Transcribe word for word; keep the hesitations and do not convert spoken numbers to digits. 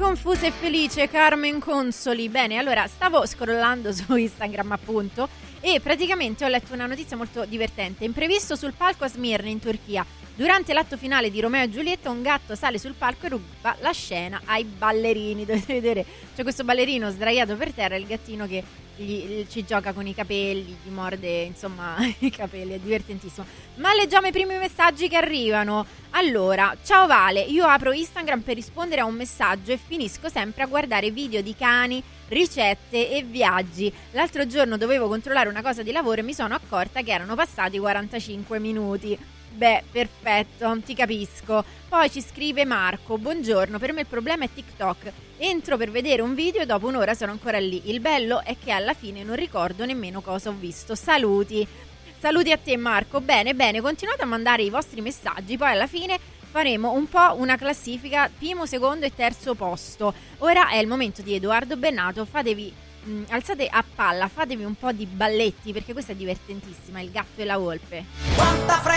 confusa e felice Carmen Consoli. Bene, allora stavo scrollando su Instagram appunto e praticamente ho letto una notizia molto divertente. Imprevisto sul palco a Smirne in Turchia. Durante l'atto finale di Romeo e Giulietta un gatto sale sul palco e ruba la scena ai ballerini. Dovete vedere, c'è questo ballerino sdraiato per terra e il gattino che gli, ci gioca con i capelli, gli morde insomma i capelli, è divertentissimo. Ma leggiamo i primi messaggi che arrivano. Allora, ciao Vale, io apro Instagram per rispondere a un messaggio e finisco sempre a guardare video di cani, ricette e viaggi. L'altro giorno dovevo controllare una cosa di lavoro e mi sono accorta che erano passati quarantacinque minuti. Beh, perfetto, ti capisco. Poi ci scrive Marco: buongiorno, per me il problema è TikTok. Entro per vedere un video e dopo un'ora sono ancora lì. Il bello è che alla fine non ricordo nemmeno cosa ho visto. Saluti. Saluti a te Marco. Bene, bene, continuate a mandare i vostri messaggi. Poi alla fine faremo un po' una classifica primo, secondo e terzo posto. Ora è il momento di Edoardo Bennato. Fatevi, mh, alzate a palla, fatevi un po' di balletti perché questa è divertentissima, il gatto e la volpe. Quanta